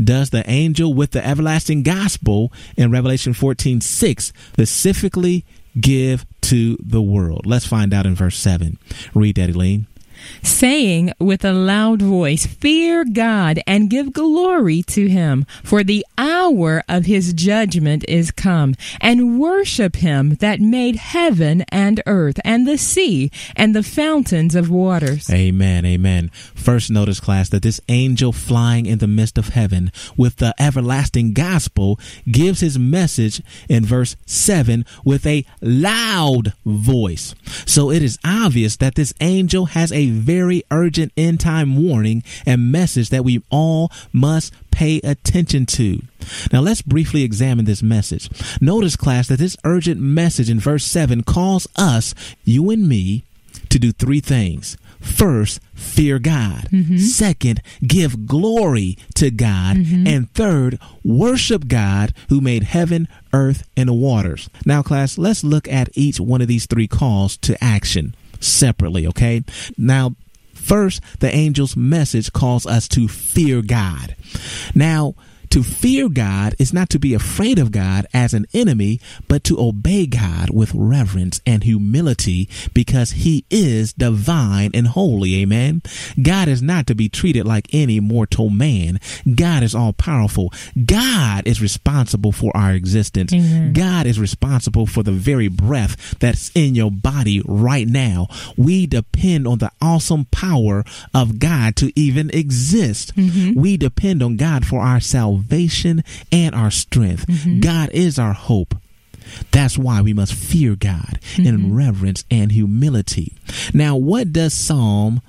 does the angel with the everlasting gospel in Revelation 14:6 specifically give to the world? Let's find out in verse 7. Read that, Elaine. Saying with a loud voice, "Fear God and give glory to him, for the hour of his judgment is come, and worship him that made heaven and earth and the sea and the fountains of waters." Amen, amen. First, notice, class, that this angel flying in the midst of heaven with the everlasting gospel gives his message in verse 7 with a loud voice. So it is obvious that this angel has a very urgent end time warning and message that we all must pay attention to. Now let's briefly examine this message. Notice, class, that this urgent message in verse 7 calls us, you and me, to do three things. First, fear God. Second, give glory to God. And third, worship God who made heaven, earth, and the waters. Now, class, let's look at each one of these three calls to action separately, okay? Now, first, the angel's message calls us to fear God. Now, to fear God is not to be afraid of God as an enemy, but to obey God with reverence and humility because he is divine and holy. Amen. God is not to be treated like any mortal man. God is all powerful. God is responsible for our existence. Amen. God is responsible for the very breath that's in your body right now. We depend on the awesome power of God to even exist. We depend on God for our salvation and our strength. God is our hope. That's why we must fear God in reverence and humility. Now, what does Psalm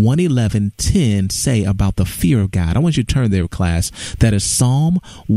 111:10 say about the fear of God? I want you to turn there, class. That is Psalm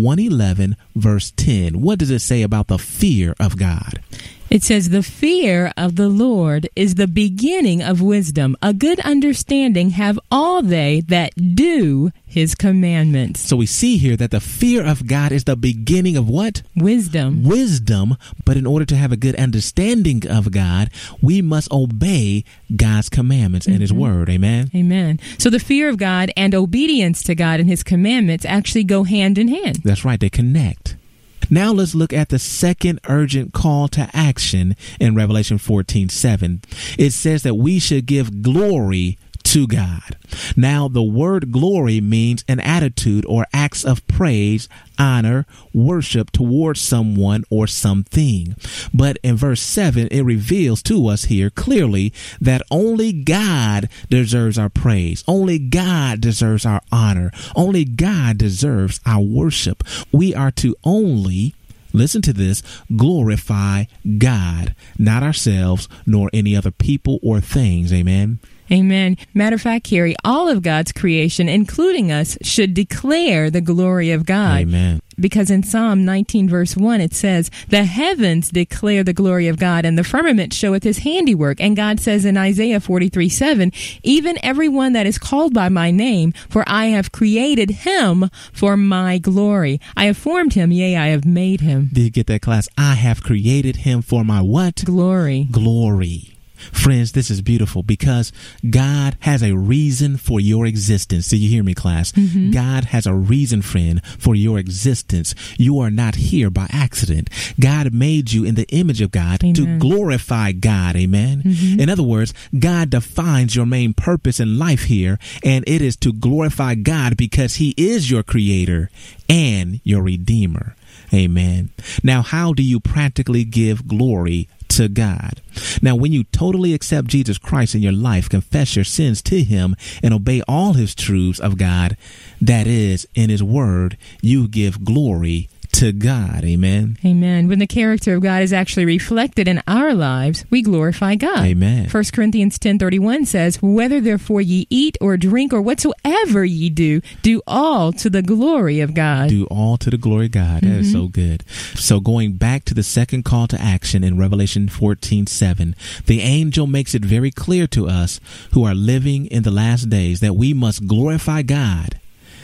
111 verse 10. What does it say about the fear of God? It says, "The fear of the Lord is the beginning of wisdom. A good understanding have all they that do his commandments." So we see here that the fear of God is the beginning of what? Wisdom. Wisdom. But in order to have a good understanding of God, we must obey God's commandments and his word. Amen. Amen. So the fear of God and obedience to God and his commandments actually go hand in hand. That's right. They connect. Now let's look at the second urgent call to action in Revelation 14:7. It says that we should give glory to God. Now, the word glory means an attitude or acts of praise, honor, worship towards someone or something. But in verse 7, it reveals to us here clearly that only God deserves our praise. Only God deserves our honor. Only God deserves our worship. We are to only, listen to this, glorify God, not ourselves, nor any other people or things. Amen. Amen. Matter of fact, Carrie, all of God's creation, including us, should declare the glory of God. Amen. Because in Psalm 19, verse 1, it says, "The heavens declare the glory of God, and the firmament showeth his handiwork." And God says in Isaiah 43:7, "Even everyone that is called by my name, for I have created him for my glory. I have formed him, yea, I have made him." Did you get that, class? I have created him for my what? Glory. Glory. Friends, this is beautiful because God has a reason for your existence. Do you hear me, class? God has a reason, friend, for your existence. You are not here by accident. God made you in the image of God to glorify God. Amen. In other words, God defines your main purpose in life here, and it is to glorify God because he is your creator and your redeemer. Amen. Now, how do you practically give glory to God? Now, when you totally accept Jesus Christ in your life, confess your sins to him, and obey all his truths of God, that is, in his word, you give glory to God. Amen. Amen. When the character of God is actually reflected in our lives, we glorify God. Amen. 1 Corinthians 10:31 says, "Whether therefore ye eat or drink or whatsoever ye do, do all to the glory of God." Do all to the glory of God. That is so good. So going back to the second call to action in Revelation 14:7, the angel makes it very clear to us who are living in the last days that we must glorify God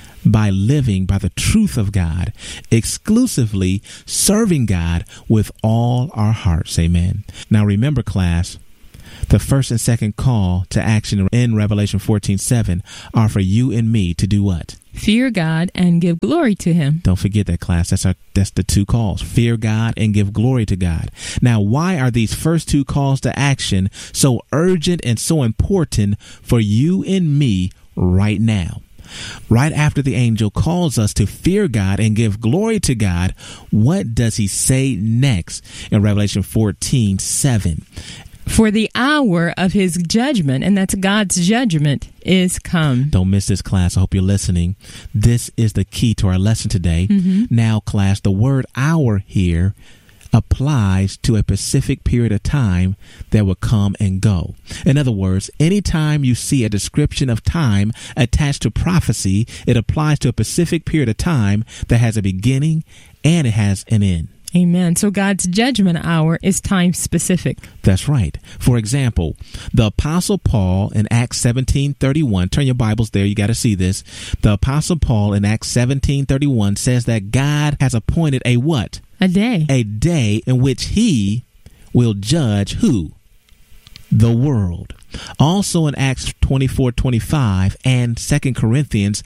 by living by the truth of God, exclusively serving God with all our hearts. Amen. Now remember, class, The first and second call to action in Revelation 14:7 are for you and me to do what? Fear God and give glory to him. Don't forget that, class. That's the two calls. Fear God and give glory to God. Now, why are these first two calls to action so urgent and so important for you and me right now? Right after the angel calls us to fear God and give glory to God, what does he say next in Revelation 14:7? For the hour of his judgment, and that's God's judgment, is come. Don't miss this, class. I hope you're listening. This is the key to our lesson today. Now, class, the word hour here applies to a specific period of time that will come and go. In other words, anytime you see a description of time attached to prophecy, it applies to a specific period of time that has a beginning and it has an end. Amen. So God's judgment hour is time specific. That's right. For example, the Apostle Paul in Acts 17:31, turn your Bibles there, you got to see this. The Apostle Paul in Acts 17:31 says that God has appointed a what? A day. A day in which he will judge who? The world. Also in Acts 24:25 and 2 Corinthians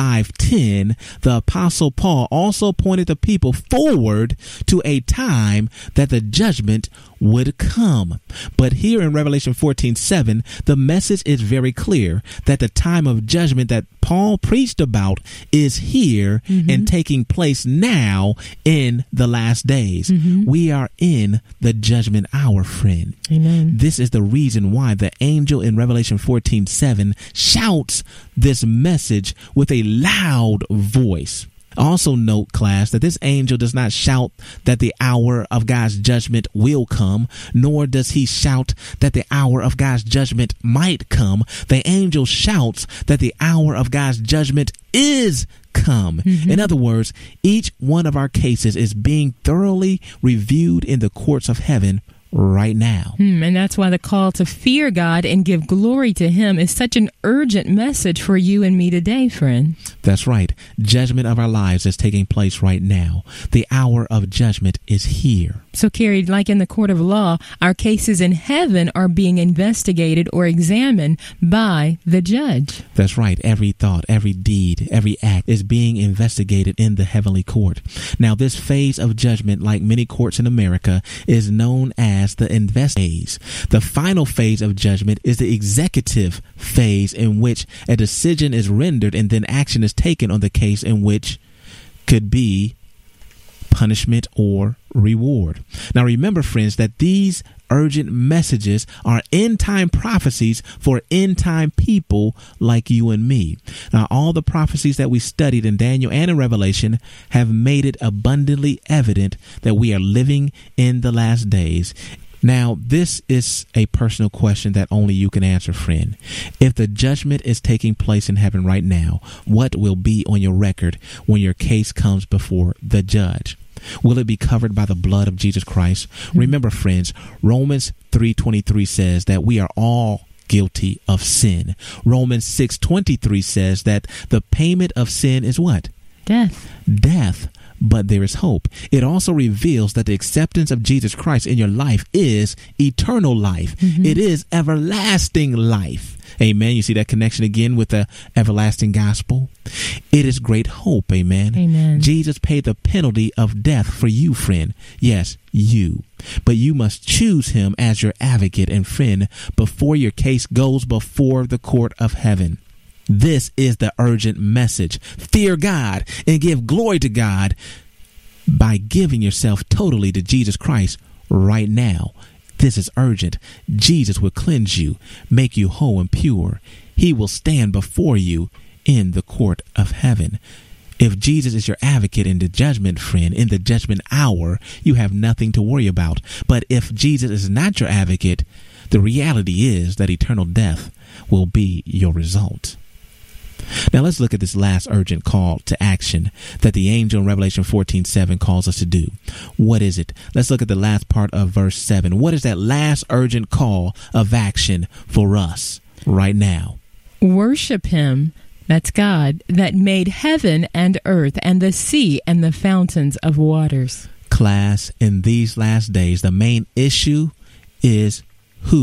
5:10, the Apostle Paul also pointed the people forward to a time that the judgment would come. But here in Revelation 14:7, the message is very clear that the time of judgment that Paul preached about is here and taking place now in the last days. We are in the judgment hour, friend. Amen. This is the reason why the angel in Revelation 14:7 shouts this message with a loud voice. Also note, class, that this angel does not shout that the hour of God's judgment will come, nor does he shout that the hour of God's judgment might come. The angel shouts that the hour of God's judgment is come. In other words, each one of our cases is being thoroughly reviewed in the courts of heaven right now. And that's why the call to fear God and give glory to him is such an urgent message for you and me today, friend. That's right. Judgment of our lives is taking place right now. The hour of judgment is here. So, Carrie, like in the court of law, our cases in heaven are being investigated or examined by the judge. That's right. Every thought, every deed, every act is being investigated in the heavenly court. Now, this phase of judgment, like many courts in America, is known as the invest phase. The final phase of judgment is the executive phase, in which a decision is rendered and then action is taken on the case, in which could be punishment or reward. Now remember, friends, that these urgent messages are end-time prophecies for end-time people like you and me. Now, all the prophecies that we studied in Daniel and in Revelation have made it abundantly evident that we are living in the last days. Now, this is a personal question that only you can answer, friend. If the judgment is taking place in heaven right now, what will be on your record when your case comes before the judge? Will it be covered by the blood of Jesus Christ? Remember, friends, Romans 3:23 says that we are all guilty of sin. Romans 6:23 says that the payment of sin is what? Death. Death. But there is hope. It also reveals that the acceptance of Jesus Christ in your life is eternal life. It is everlasting life. Amen. You see that connection again with the everlasting gospel? It is great hope. Amen. Amen. Jesus paid the penalty of death for you, friend. Yes, you. But you must choose him as your advocate and friend before your case goes before the court of heaven. This is the urgent message. Fear God and give glory to God by giving yourself totally to Jesus Christ right now. This is urgent. Jesus will cleanse you, make you whole and pure. He will stand before you in the court of heaven. If Jesus is your advocate in the judgment, friend, in the judgment hour, you have nothing to worry about. But if Jesus is not your advocate, the reality is that eternal death will be your result. Now let's look at this last urgent call to action that the angel in Revelation 14:7 calls us to do. What is it? Let's look at the last part of verse 7. What is that last urgent call of action for us right now? Worship him, that's God, that made heaven and earth and the sea and the fountains of waters. Class, in these last days, the main issue is who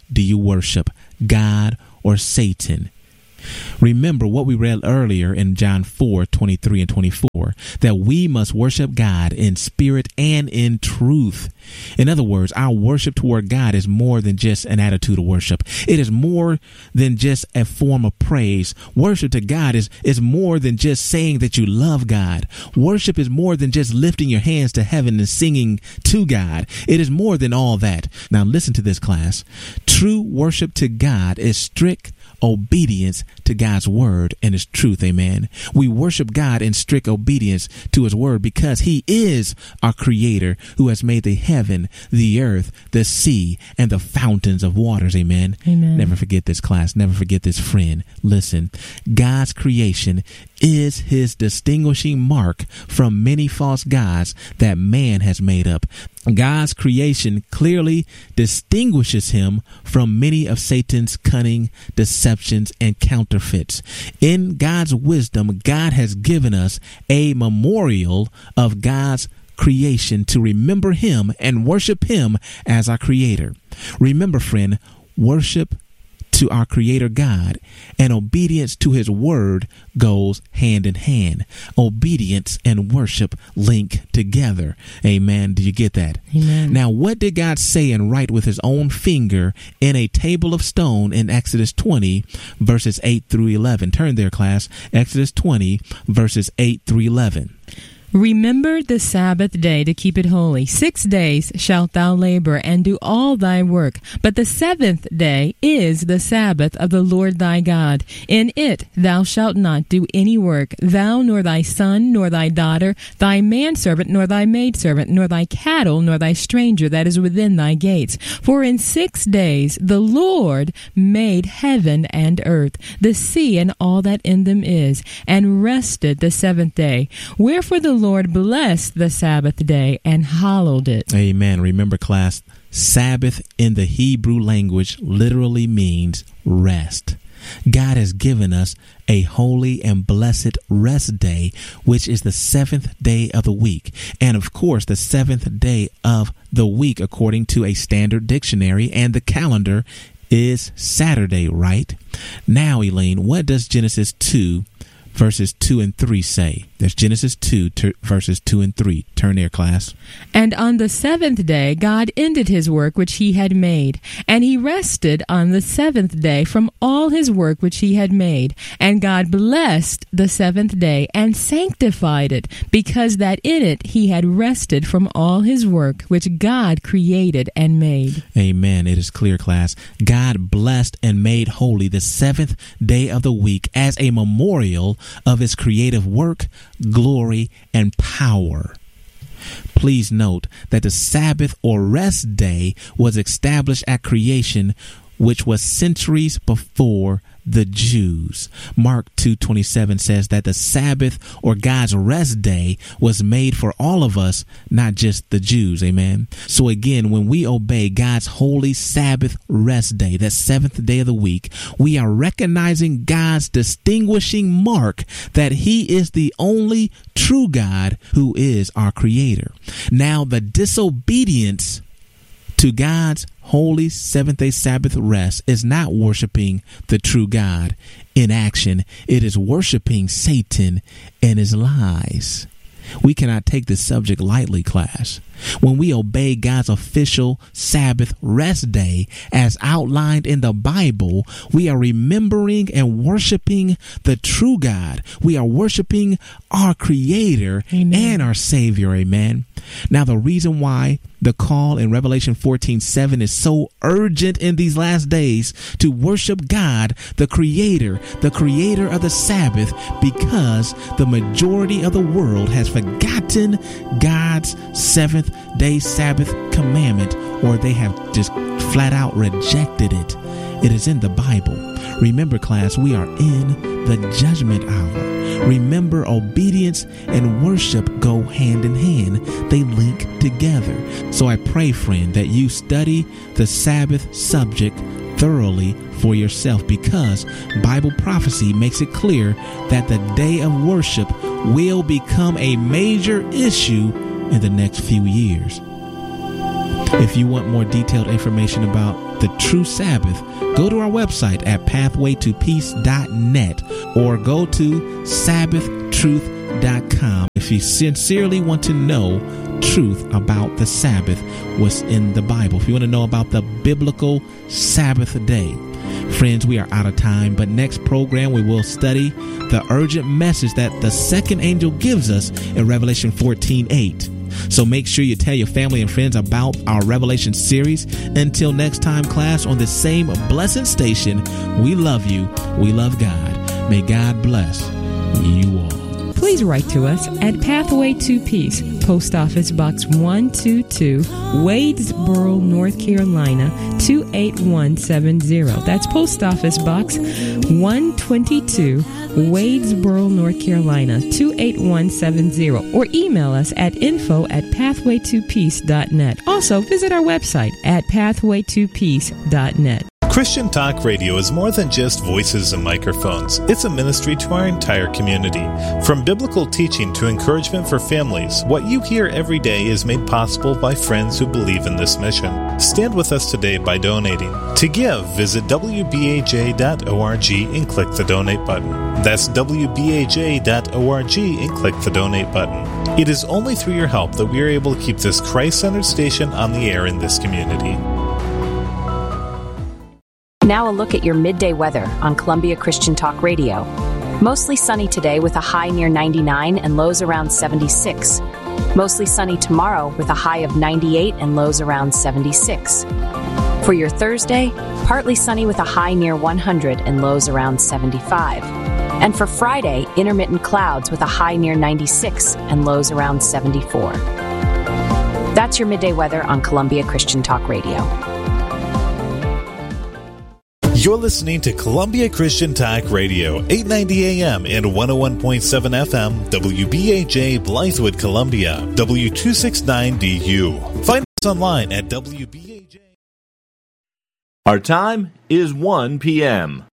do you worship, God or Satan? Remember what we read earlier in John 4:23 and 24, that we must worship God in spirit and in truth. In other words, our worship toward God is more than just an attitude of worship. It is more than just a form of praise. Worship to God is more than just saying that you love God. Worship is more than just lifting your hands to heaven and singing to God. It is more than all that. Now listen to this, class. True worship to God is strict obedience to God's word and his truth. Amen. We worship God in strict obedience to his word because he is our creator who has made the heaven, the earth, the sea, and the fountains of waters. Amen. Amen. Never forget this, class. Never forget this, friend. Listen, God's creation is his distinguishing mark from many false gods that man has made up. God's creation clearly distinguishes him from many of Satan's cunning deceptions and counterfeits. In God's wisdom, God has given us a memorial of God's creation to remember him and worship him as our creator. Remember, friend, worship to our creator God and obedience to his word goes hand in hand. Obedience and worship link together. Amen. Do you get that? Amen. Now, what did God say and write with his own finger in a table of stone in Exodus 20 verses 8 through 11? Turn there, class. Exodus 20 verses 8 through 11. Remember the Sabbath day to keep it holy. 6 days shalt thou labor and do all thy work. But the seventh day is the Sabbath of the Lord thy God. In it thou shalt not do any work, thou nor thy son, nor thy daughter, thy manservant, nor thy maidservant, nor thy cattle, nor thy stranger that is within thy gates. For in 6 days the Lord made heaven and earth, the sea and all that in them is, and rested the seventh day. Wherefore the Lord blessed the Sabbath day and hallowed it. Amen. Remember, class, Sabbath in the Hebrew language literally means rest. God has given us a holy and blessed rest day, which is the seventh day of the week. And of course, the seventh day of the week, according to a standard dictionary and the calendar, is Saturday, right? Now, Elaine, what does Genesis 2 verses 2 and 3 say? There's Genesis 2 verses 2 and 3. Turn there, class. And on the seventh day God ended his work which he had made, and he rested on the seventh day from all his work which he had made. And God blessed the seventh day and sanctified it, because that in it he had rested from all his work which God created and made. Amen. It is clear, class. God blessed and made holy the seventh day of the week as a memorial of his creative work, glory, and power. Please note that the Sabbath or rest day was established at creation, which was centuries before the Jews. Mark 2:27 says that the Sabbath or God's rest day was made for all of us, not just the Jews. Amen. So again, when we obey God's holy Sabbath rest day, that seventh day of the week, we are recognizing God's distinguishing mark that he is the only true God who is our creator. Now, the disobedience to God's holy seventh-day Sabbath rest is not worshiping the true God in action. It is worshiping Satan and his lies. We cannot take this subject lightly, class. When we obey God's official Sabbath rest day as outlined in the Bible, we are remembering and worshiping the true God. We are worshiping our Creator and our Savior. Amen. Now, the reason why the call in Revelation 14:7 is so urgent in these last days to worship God, the Creator of the Sabbath, because the majority of the world has forgotten God's seventh day Sabbath commandment, or they have just flat out rejected it. It is in the Bible. Remember, class, we are in the judgment hour. Remember, obedience and worship go hand in hand. They link together. So I pray, friend, that you study the Sabbath subject thoroughly for yourself, because Bible prophecy makes it clear that the day of worship will become a major issue in the next few years. If you want more detailed information about the true Sabbath, go to our website at pathwaytopeace.net or go to sabbathtruth.com if you sincerely want to know truth about the Sabbath, what's in the Bible. If you want to know about the biblical Sabbath day. Friends, we are out of time, but next program we will study the urgent message that the second angel gives us in Revelation 14:8. So make sure you tell your family and friends about our Revelation series. Until next time, class, on this same blessed station, we love you. We love God. May God bless you all. Please write to us at Pathway to Peace, Post Office Box 122, Wadesboro, North Carolina, 28170. That's Post Office Box 122, Wadesboro, North Carolina, 28170. Or email us at info@pathwaytopeace.net. Also, visit our website at pathwaytopeace.net. Christian Talk Radio is more than just voices and microphones. It's a ministry to our entire community. From biblical teaching to encouragement for families, what you hear every day is made possible by friends who believe in this mission. Stand with us today by donating. To give, visit wbaj.org and click the donate button. That's wbaj.org and click the donate button. It is only through your help that we are able to keep this Christ-centered station on the air in this community. Now a look at your midday weather on Columbia Christian Talk Radio. Mostly sunny today with a high near 99 and lows around 76. Mostly sunny tomorrow with a high of 98 and lows around 76. For your Thursday, partly sunny with a high near 100 and lows around 75. And for Friday, intermittent clouds with a high near 96 and lows around 74. That's your midday weather on Columbia Christian Talk Radio. You're listening to Columbia Christian Talk Radio, 890 AM and 101.7 FM, WBAJ Blythewood, Columbia, W269DU. Find us online at WBAJ. Our time is 1 p.m.